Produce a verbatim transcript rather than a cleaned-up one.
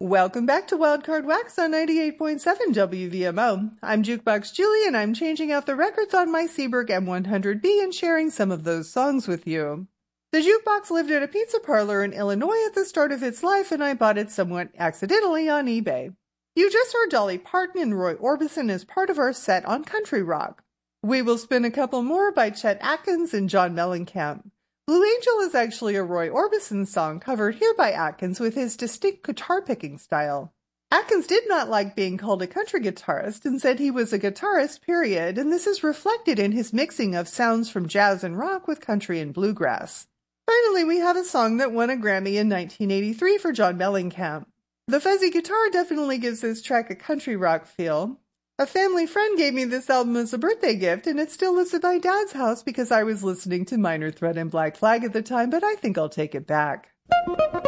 Welcome back to Wildcard Wax on ninety-eight point seven W V M O. I'm Jukebox Julie, and I'm changing out the records on my Seeburg M one hundred B and sharing some of those songs with you. The jukebox lived at a pizza parlor in Illinois at the start of its life, and I bought it somewhat accidentally on eBay. You just heard Dolly Parton and Roy Orbison as part of our set on country rock. We will spin a couple more by Chet Atkins and John Mellencamp. Blue Angel is actually a Roy Orbison song covered here by Atkins with his distinct guitar-picking style. Atkins did not like being called a country guitarist and said he was a guitarist, period, and this is reflected in his mixing of sounds from jazz and rock with country and bluegrass. Finally, we have a song that won a Grammy in nineteen eighty-three for John Mellencamp. The fuzzy guitar definitely gives this track a country rock feel. A family friend gave me this album as a birthday gift, and it still lives at my dad's house because I was listening to Minor Threat and Black Flag at the time, but I think I'll take it back.